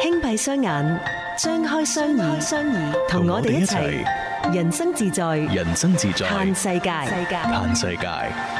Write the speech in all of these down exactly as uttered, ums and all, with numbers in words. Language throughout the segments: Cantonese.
輕閉雙眼，張開雙耳，雙耳同我哋一齊人生自在， 人生自在， 嘆世界， 嘆世界。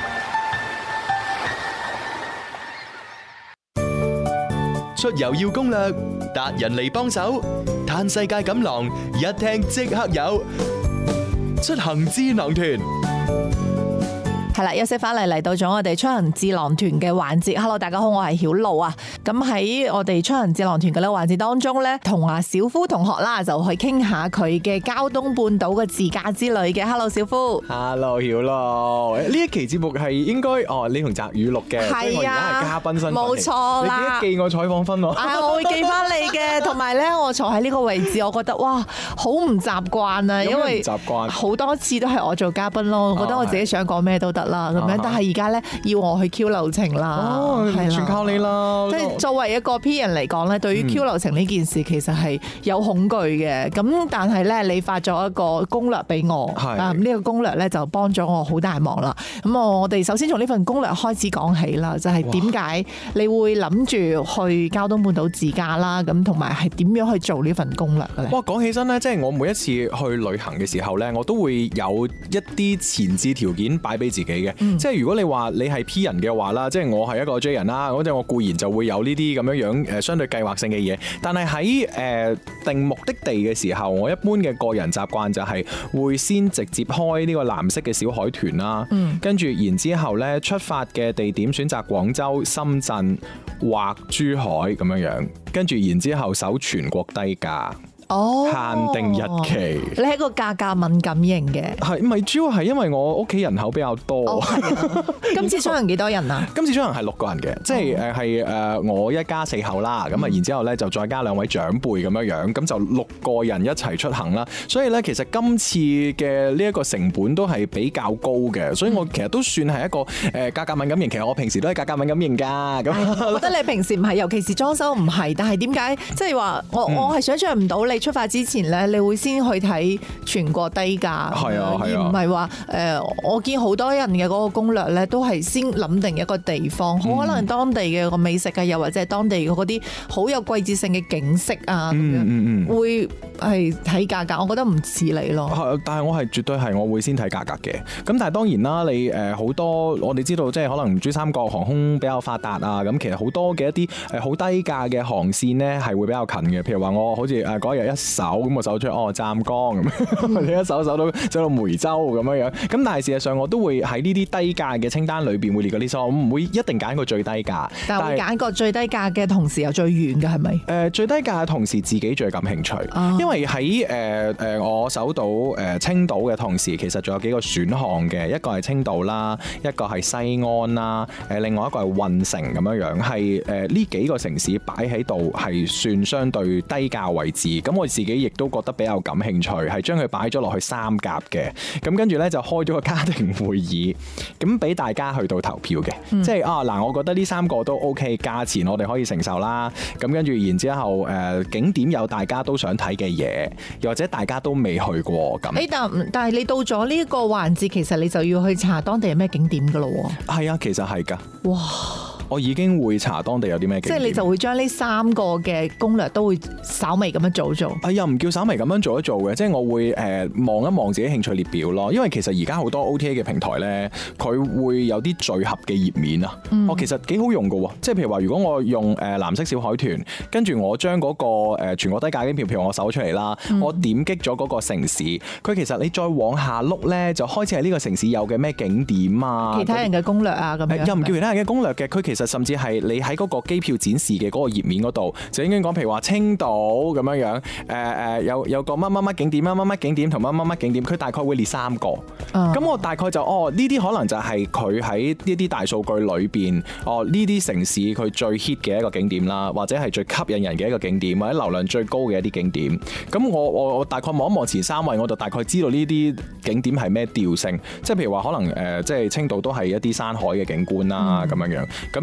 出遊要攻略，達人嚟幫手，嘆世界錦囊一聽即刻有，出行智囊團。 係啦，休息翻嚟嚟到咗我哋出行智囊團嘅環節。Hello， 大家好，我係曉露啊。咁喺我哋出行智囊團嘅呢個環節當中咧，同阿小夫同學啦，就去傾下佢嘅交東半島嘅自駕之旅嘅。Hello， 小夫。 Hello， 曉露。呢一期節目係應該哦，你同澤宇錄嘅，所以我而家係嘉賓身份。 冇錯啦。 你記得記我採訪分喎。 啊，我會記翻你嘅，同埋咧，我坐喺呢個位置，我覺得哇，好唔習慣啊，因為習慣好多次都係我做嘉賓咯，我覺得我自己想講咩都得啦，咁樣。但係而家咧要我去 Q 流程啦， 哦，全靠你啦。 即係作為一個 P 人嚟講咧，對於 Q 流程呢件事其實係有恐懼嘅。咁但係咧，你發咗一個攻略俾我，啊呢個攻略咧就幫咗我好大忙啦。咁我哋首先從呢份攻略開始講起啦，就係點解你會諗住去交東半島自駕啦？咁同埋係點樣去做呢份攻略嘅咧？ 哇，講起身咧，即係我每一次去旅行嘅時候咧，我都會有一啲前置條件擺俾自己嘅。嗯、即係如果你話你係 P 人嘅話啦，即係我係一個 J 人啦，咁即係我固然就會有呢啲咁樣樣誒相對計劃性嘅嘢。但係喺誒定目的地嘅時候，我一般嘅個人習慣就係會先直接開呢個藍色嘅小海豚啦，嗯、跟住然之後咧出發嘅地點選擇廣州、深圳或珠海咁樣樣，跟住然之後搜全國低價。哦，限定日期。 你係個價格敏感型嘅， 係唔係主要係因為我屋企人口比較多。 哦啊、今次出行幾多人啊？ 今次出行係六個人嘅，哦、即係誒係誒我一家四口啦，咁啊、嗯、然之後咧就再加兩位長輩咁樣樣，咁就六個人一齊出行啦。所以咧其實今次嘅呢一個成本都係比較高嘅，所以我其實都算係一個誒價格敏感型。其實我平時都係價格敏感型㗎。咁我覺得你平時唔係，尤其是裝修唔係，但係點解即係話我、嗯、我係想象唔到你出發之前咧，你會先去睇全國低價， 係啊， 而唔係話誒，我見好多人嘅嗰個攻略咧，都係先諗定一個地方，好、嗯、可能當地嘅個美食啊，又或者係當地嘅嗰啲好有季節性嘅景色啊，咁樣、嗯嗯、會係睇價格。我覺得唔似你咯。 但係我係絕對係我會先睇價格嘅。咁但係當然啦，你誒好多我哋知道，即係可能珠三角航空比較發達啊，咁其實好多嘅一啲誒好低價嘅航線咧係會比較近嘅。譬如話我好似誒嗰日一手咁我搜出哦湛江咁，你一搜搜到走到梅州咁樣樣。咁但係事實上我都會喺呢啲低價嘅清單裏邊會列個 list，我唔會一定揀個最低價。 但係會揀個最低價嘅同時又最遠嘅係咪？ 誒最低價嘅同時自己最感興趣，哦、因為喺誒誒我搜到誒青島嘅同時，其實仲有幾個選項嘅，一個係青島啦，一個係西安啦，誒另外一個係運城咁樣樣，係誒呢幾個城市擺喺度係算相對低價位置。咁我自己亦都覺得比較感興趣，係將佢擺咗落去三甲嘅。咁跟住咧就開咗個家庭會議，咁俾大家去到投票嘅。嗯、即係啊嗱，我覺得呢三個都 OK， 價錢我哋可以承受啦。咁跟住然之後誒、呃、景點有大家都想睇嘅嘢，又或者大家都未去過咁。 誒但但係你到咗呢個環節，其實你就要去查當地有咩景點噶咯喎。 係啊，其實係㗎。哇！我已經會查當地有啲咩景點， 即係你就會將呢三個嘅攻略都會稍微咁樣做做。 啊，又唔叫稍微咁樣做一做嘅，即係我會誒望、呃、一望自己興趣列表咯。因為其實而家好多 O T A 嘅平台咧，佢會有啲聚合嘅頁面啊。我、嗯哦、其實幾好用㗎喎，即係譬如話，如果我用誒藍色小海豚，跟住我將嗰個誒全國低價機票，譬如我搜出嚟啦，嗯、我點擊咗嗰個城市，佢其實你再往下碌咧，就開始係呢個城市有嘅咩景點啊， 其他人嘅攻略啊咁樣。 又唔叫其他人嘅攻略嘅，佢其實甚至係你喺嗰個機票展示嘅嗰個頁面嗰度，就應該講，譬如話青島咁樣樣，誒、呃、誒有有個乜乜乜景點，乜乜乜景點同乜乜乜景點，佢大概會列三個。咁、嗯、我大概就哦呢啲可能就係佢喺呢啲大數據裏邊，哦呢啲城市佢最 hit 嘅一個景點啦，或者係最吸引人嘅一個景點，或者流量最高嘅一啲景點。咁我我我大概望一望前三位，我就大概知道呢啲景點係咩調性。即係譬如話可能誒、呃，即係青島都係一啲山海嘅景觀啦咁樣樣。咁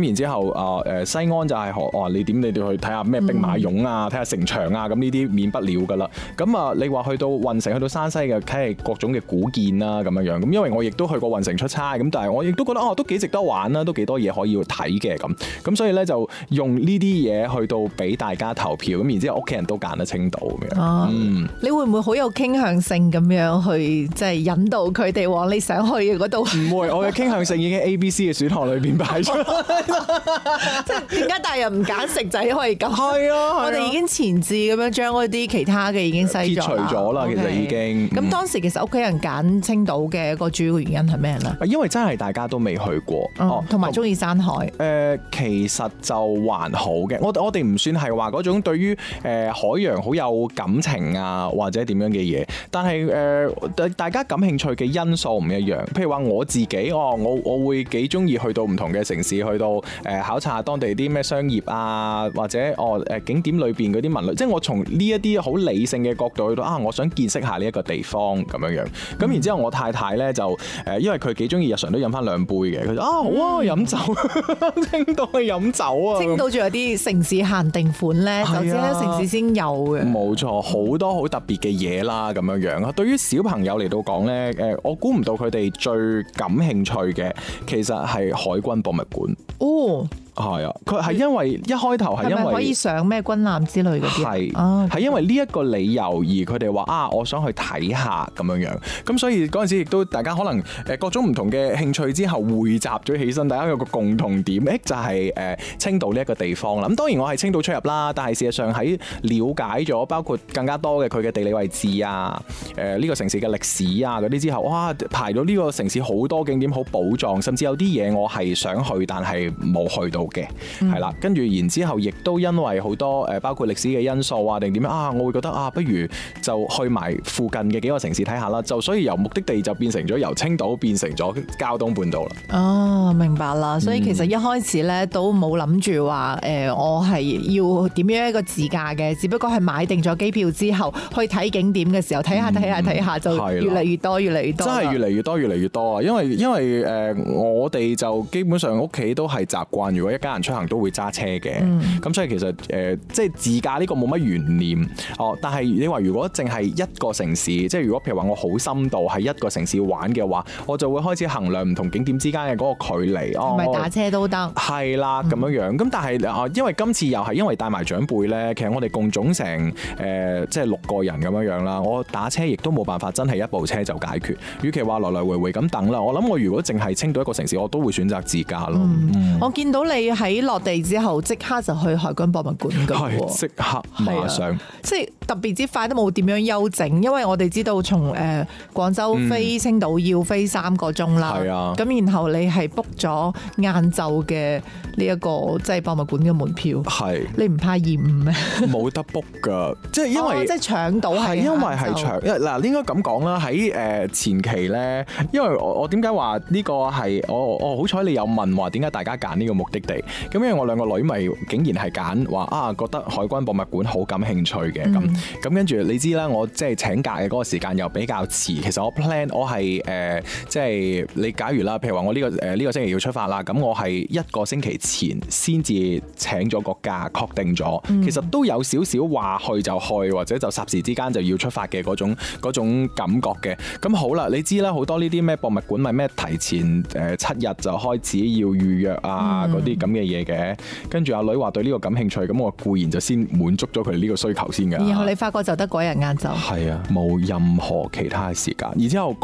咁然之後啊誒西安就係學哦，你點你哋去睇下咩兵馬俑啊，睇下城牆啊，咁呢啲免不了㗎啦。咁啊，你話去到運城去到山西嘅，睇係各種嘅古建啦咁樣樣。咁因為我亦都去過運城出差，咁但係我亦都覺得哦都幾值得玩啦，都幾多嘢可以睇嘅咁。咁所以咧就用呢啲嘢去到俾大家投票，咁然之後屋企人都揀得青島咁樣。 哦、 嗯， 你會唔會好有傾向性咁樣去即係引導佢哋往你想去嘅嗰度？ 唔會，我嘅傾向性已經 A、B、C 嘅選項裏邊擺出嚟。 即係點解大人唔揀食仔可以咁？ 係啊， 我哋已經前置咁樣將嗰啲其他嘅已經篩除咗啦，其實已經。 咁、嗯、當時其實屋企人揀青島嘅一個主要原因係咩咧？ 因為真係大家都未去過， 哦，同埋中意山海。誒、 呃，其實就還好嘅。我我哋唔算係話嗰種對於誒海洋好有感情啊，或者點樣嘅嘢。但係誒、呃，大家感興趣嘅因素唔一樣。譬如話我自己，哦，我我會幾中意去到唔同嘅城市，去到誒、呃、考察下當地啲咩商業啊，或者哦誒景點裏邊嗰啲文旅。即係我從呢一啲好理性嘅角度去到啊，我想見識下呢一個地方咁樣樣。咁然之後我太太咧就誒，因為佢幾中意日常都飲翻兩杯嘅，佢就啊好啊飲酒，青島去飲酒啊！ 青島仲有啲城市限定款咧，就只喺城市先有嘅。 冇錯，好多好特別嘅嘢啦，咁樣樣。對於小朋友嚟到講咧，誒，我估唔到佢哋最感興趣嘅，其實係海軍博物館。 哦。 係啊，佢係因為一開頭係因為係咪可以上咩軍艦之類嗰啲？係， 係係因為呢一個理由而佢哋話啊，我想去睇下咁樣樣。咁所以嗰陣時亦都大家可能誒各種唔同嘅興趣之後匯集咗起身，大家有個共同點，誒就係誒青島呢一個地方啦。咁當然我係青島出入啦，但係事實上喺了解咗包括更加多嘅佢嘅地理位置啊，誒呢個城市嘅歷史啊嗰啲之後，哇排到呢個城市好多景點好寶藏，甚至有啲嘢我係想去但係冇去到嘅，係啦，跟住然之後亦都因為好多誒包括歷史嘅因素啊，定點樣啊，我會覺得啊，不如就去埋附近嘅幾個城市睇下啦，就所以由目的地就變成咗由青島變成咗膠東半島啦。 哦，明白啦，所以其實一開始咧都冇諗住話誒，我係要點樣一個自駕嘅，只不過係買定咗機票之後去睇景點嘅時候睇下睇下睇下就越嚟越多越嚟越多，真係越嚟越多越嚟越多啊！因為因為誒、呃、我哋就基本上屋企都係習慣，如果一家人出行都會揸車嘅，咁、嗯、所以其實誒、呃、即係自駕呢個冇乜懸念哦。但係你話如果淨係一個城市，即係如果譬如話我好深度喺一個城市玩嘅話，我就會開始衡量唔同景點之間嘅嗰個距離， 係咪打車都得？ 係啦，咁樣樣。咁但係啊，因為今次又係因為帶埋長輩咧，其實我哋共總成誒、呃、即係六個人咁樣樣啦。我打車亦都冇辦法真係一部車就解決。與其話來來回回咁等啦，我諗我如果淨係青島一個城市，我都會選擇自駕咯。嗯嗯、 我見到你喺落地之後即刻就去海軍博物館㗎喎， 即刻馬上， 即係特別之快都冇點樣休整，因為我哋知道從誒廣州飛青島要飛三個鐘啦，咁、嗯、然後你係 book 咗晏晝嘅呢一個即係博物館嘅門票，係你唔怕延誤咩？ 冇得 book 㗎，即係因為、哦、 即係搶到係因為係搶，嗱應該咁講啦，喺誒前期咧，因為我我點解話呢個係我我好彩你有問話點解大家揀呢個目的地，咁因為我兩個女咪竟然係揀話啊覺得海軍博物館好感興趣嘅，咁咁跟住你知啦，我即係請假嘅嗰個時間又比較遲，其實我 plan 我係誒即係你假如啦，譬如話我呢個誒呢個星期要出發啦，咁我係一個星期前先至請咗個假確定咗，其實都有少少話去就去或者就霎時之間就要出發嘅嗰種嗰種感覺嘅。咁好啦，你知啦，好多呢啲咩博物館咪咩提前誒七日就開始要預約啊嗰啲咁嘅嘢嘅，跟住阿女話對呢個感興趣，咁我固然就先滿足咗佢呢個需求先㗎。 然後你發覺就得嗰日晏晝， 係啊，冇任何其他嘅時間，然之後。